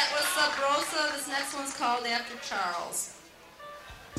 was Sub Rosa. This next one's called After Charles.